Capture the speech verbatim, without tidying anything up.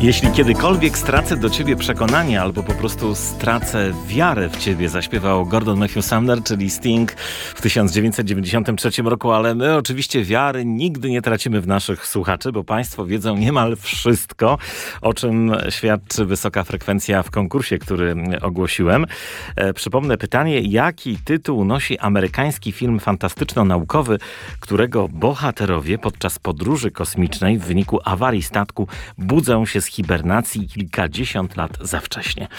Jeśli kiedykolwiek stracę do ciebie przekonanie albo po prostu stracę wiarę w ciebie, zaśpiewał Gordon Matthew Sumner, czyli Sting w tysiąc dziewięćset dziewięćdziesiątym trzecim roku, ale my oczywiście wiary nigdy nie tracimy w naszych słuchaczy, bo państwo wiedzą niemal wszystko, o czym świadczy wysoka frekwencja w konkursie, który ogłosiłem. E, przypomnę pytanie, jaki tytuł nosi amerykański film fantastyczno-naukowy, którego bohaterowie podczas podróży kosmicznej w wyniku awarii statku budzą się z hibernacji kilkadziesiąt lat za wcześnie.